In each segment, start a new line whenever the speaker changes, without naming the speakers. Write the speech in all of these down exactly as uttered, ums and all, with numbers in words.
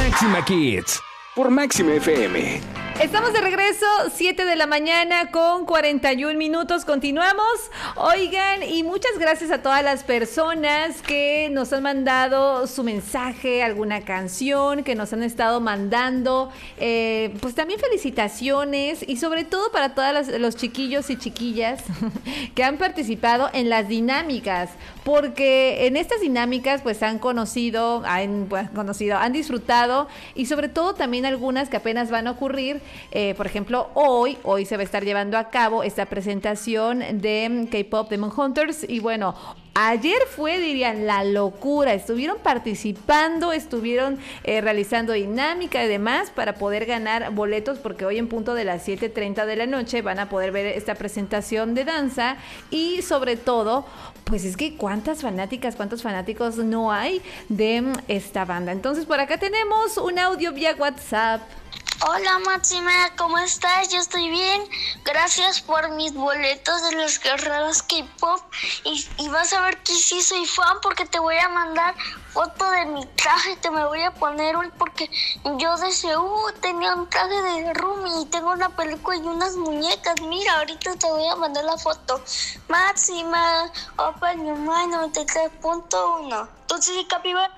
Máxima Kids por Máxima F M.
Estamos de regreso, siete de la mañana con cuarenta y un minutos, continuamos. Oigan, y muchas gracias a todas las personas que nos han mandado su mensaje, alguna canción, que nos han estado mandando, eh, pues también felicitaciones, y sobre todo para todos los chiquillos y chiquillas que han participado en las dinámicas, porque en estas dinámicas pues han conocido, han pues, conocido, han disfrutado, y sobre todo también algunas que apenas van a ocurrir. Eh, por ejemplo, hoy, hoy se va a estar llevando a cabo esta presentación de K-Pop Demon Hunters, y bueno, ayer fue, dirían, la locura. Estuvieron participando, estuvieron eh, realizando dinámica y demás para poder ganar boletos, porque hoy en punto de las siete treinta de la noche van a poder ver esta presentación de danza. Y sobre todo, pues es que cuántas fanáticas, cuántos fanáticos no hay de esta banda. Entonces por acá tenemos un audio vía WhatsApp.
Hola Máxima, ¿cómo estás? Yo estoy bien. Gracias por mis boletos de los guerreros K-Pop. Y, y vas a ver que sí soy fan, porque te voy a mandar foto de mi traje. Te me voy a poner hoy porque yo de Seúl tenía un traje de Rumi y tengo una película y unas muñecas. Mira, ahorita te voy a mandar la foto. Máxima, Open Your Mind noventa y tres punto uno. Entonces, capibara.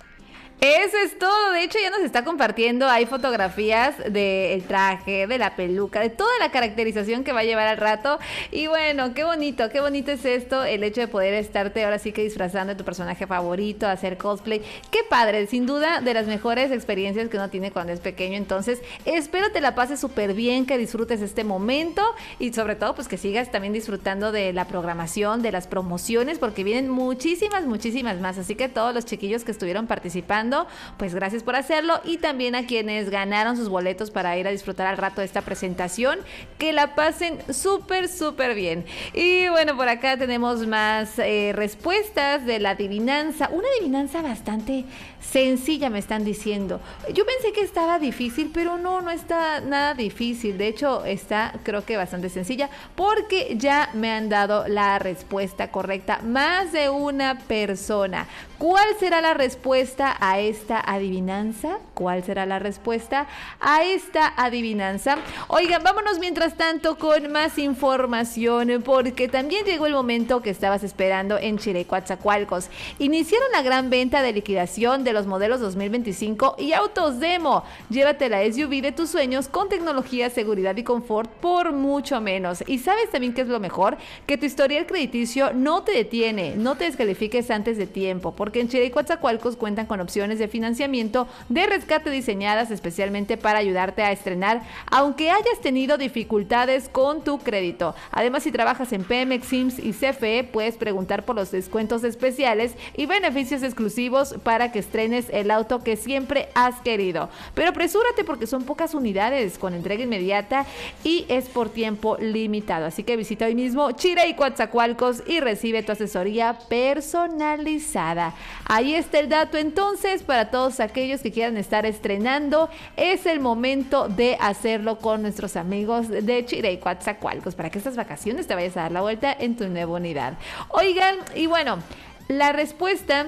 Eso es todo. De hecho, ya nos está compartiendo, hay fotografías del traje, de la peluca, de toda la caracterización que va a llevar al rato. Y bueno, qué bonito, qué bonito es esto, el hecho de poder estarte ahora sí que disfrazando de tu personaje favorito, hacer cosplay. Qué padre, sin duda de las mejores experiencias que uno tiene cuando es pequeño. Entonces, espero te la pases súper bien, que disfrutes este momento, y sobre todo, pues que sigas también disfrutando de la programación, de las promociones, porque vienen muchísimas, muchísimas más. Así que todos los chiquillos que estuvieron participando, pues gracias por hacerlo, y también a quienes ganaron sus boletos para ir a disfrutar al rato de esta presentación, que la pasen súper, súper bien. Y bueno, por acá tenemos más eh, respuestas de la adivinanza, una adivinanza bastante sencilla, me están diciendo. Yo pensé que estaba difícil, pero no, no está nada difícil. De hecho, está, creo que bastante sencilla, porque ya me han dado la respuesta correcta más de una persona. ¿Cuál será la respuesta a esta adivinanza? ¿Cuál será la respuesta a esta adivinanza? Oigan, vámonos mientras tanto con más información, porque también llegó el momento que estabas esperando en Chile-Coatzacoalcos. Iniciaron la gran venta de liquidación de los modelos dos mil veinticinco y autos demo. Llévate la S U V de tus sueños con tecnología, seguridad y confort por mucho menos. Y sabes también qué es lo mejor, que tu historial crediticio no te detiene, no te descalifiques antes de tiempo, porque en Chile y Coatzacoalcos cuentan con opciones de financiamiento de rescate diseñadas especialmente para ayudarte a estrenar, aunque hayas tenido dificultades con tu crédito. Además, si trabajas en Pemex, I M S S y C F E, puedes preguntar por los descuentos especiales y beneficios exclusivos para que estrenes el auto que siempre has querido. Pero apresúrate, porque son pocas unidades con entrega inmediata y es por tiempo limitado. Así que visita hoy mismo Chile y Coatzacoalcos y recibe tu asesoría personalizada. Ahí está el dato. Entonces, para todos aquellos que quieran estar estrenando, es el momento de hacerlo con nuestros amigos de Chile y Coatzacoalcos, para que estas vacaciones te vayas a dar la vuelta en tu nueva unidad. Oigan, y bueno, la respuesta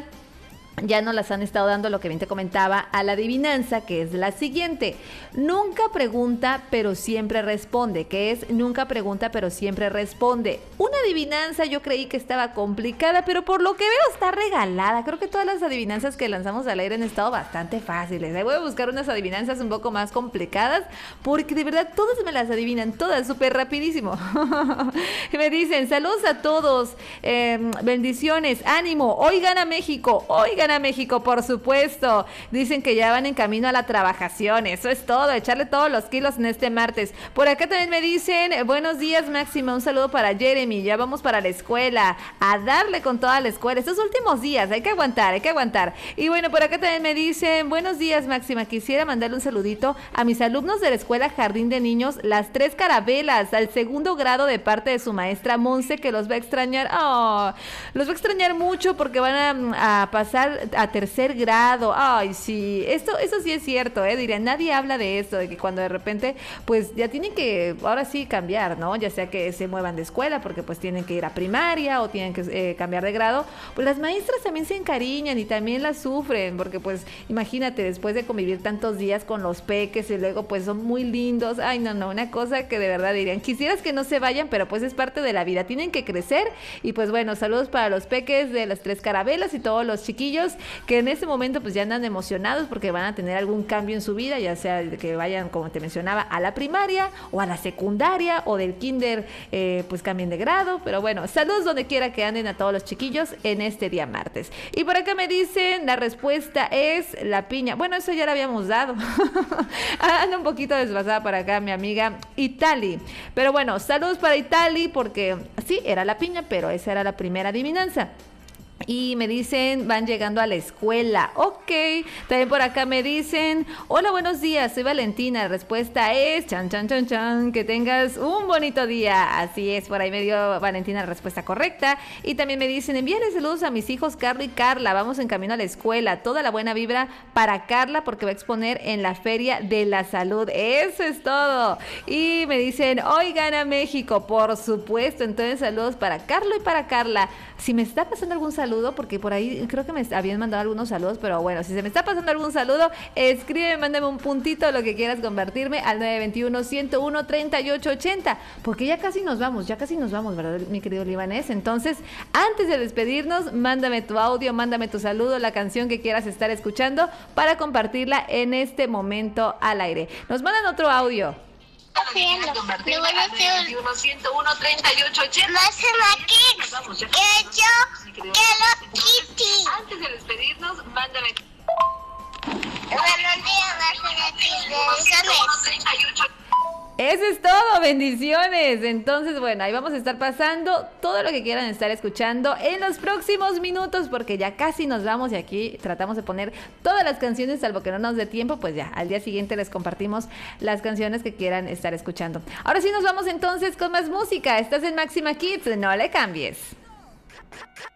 ya nos las han estado dando, lo que bien te comentaba, a la adivinanza, que es la siguiente. Nunca pregunta, pero siempre responde. Que es nunca pregunta, pero siempre responde. Una adivinanza, yo creí que estaba complicada, pero por lo que veo está regalada. Creo que todas las adivinanzas que lanzamos al aire han estado bastante fáciles. Ahí voy a buscar unas adivinanzas un poco más complicadas, porque de verdad todas me las adivinan, todas súper rapidísimo. Me dicen, saludos a todos, eh, bendiciones, ánimo, hoy gana México, hoy gana a México, por supuesto. Dicen que ya van en camino a la trabajación. Eso es todo, echarle todos los kilos en este martes. Por acá también me dicen, buenos días Máxima, un saludo para Jeremy, ya vamos para la escuela, a darle con toda la escuela estos últimos días, hay que aguantar, hay que aguantar. Y bueno, por acá también me dicen, buenos días Máxima, quisiera mandarle un saludito a mis alumnos de la escuela Jardín de Niños Las Tres Carabelas, al segundo grado, de parte de su maestra Monse, que los va a extrañar. Oh, los va a extrañar mucho, porque van a, a pasar pasar a tercer grado. Ay, sí, esto, eso sí es cierto, ¿eh? Diría, nadie habla de esto, de que cuando de repente, pues ya tienen que, ahora sí, cambiar, ¿no? Ya sea que se muevan de escuela, porque pues tienen que ir a primaria o tienen que eh, cambiar de grado, pues las maestras también se encariñan y también las sufren, porque pues imagínate, después de convivir tantos días con los peques y luego pues son muy lindos, ay no, no, una cosa que de verdad dirían, quisieras que no se vayan, pero pues es parte de la vida, tienen que crecer. Y pues bueno, saludos para los peques de las Tres Carabelas y todos los chiquillos que en este momento pues ya andan emocionados porque van a tener algún cambio en su vida, ya sea que vayan, como te mencionaba, a la primaria o a la secundaria o del kinder, eh, pues cambien de grado. Pero bueno, saludos donde quiera que anden a todos los chiquillos en este día martes. Y por acá me dicen, la respuesta es la piña. Bueno, eso ya lo habíamos dado. Anda un poquito desfasada para acá mi amiga Itali. Pero bueno, saludos para Itali porque sí, era la piña, pero esa era la primera adivinanza. Y me dicen, van llegando a la escuela. Ok, también por acá me dicen, hola, buenos días, soy Valentina. La respuesta es, chan, chan, chan, chan, que tengas un bonito día. Así es, por ahí me dio Valentina la respuesta correcta. Y también me dicen, envíale saludos a mis hijos Carlos y Carla. Vamos en camino a la escuela. Toda la buena vibra para Carla porque va a exponer en la Feria de la Salud. Eso es todo. Y me dicen, oigan a México, por supuesto. Entonces, saludos para Carlos y para Carla. Si me está pasando algún saludo, porque por ahí creo que me habían mandado algunos saludos, pero bueno, si se me está pasando algún saludo, escríbeme, mándame un puntito, lo que quieras compartirme al nueve veintiuno, ciento uno, treinta y ocho ochenta, porque ya casi nos vamos, ya casi nos vamos, ¿verdad, mi querido Libanés? Entonces, antes de despedirnos, mándame tu audio, mándame tu saludo, la canción que quieras estar escuchando para compartirla en este momento al aire. Nos mandan otro audio.
Haciendo. Le voy a hacer un... Más Kicks. Hecho Hello Kitty.
Antes de despedirnos, mándame.
Buenos días, bendiciones.
Eso es todo, bendiciones. Entonces, bueno, ahí vamos a estar pasando todo lo que quieran estar escuchando en los próximos minutos, porque ya casi nos vamos y aquí tratamos de poner todas las canciones, salvo que no nos dé tiempo, pues ya, al día siguiente les compartimos las canciones que quieran estar escuchando. Ahora sí nos vamos entonces con más música. Estás en Máxima Kids, no le cambies.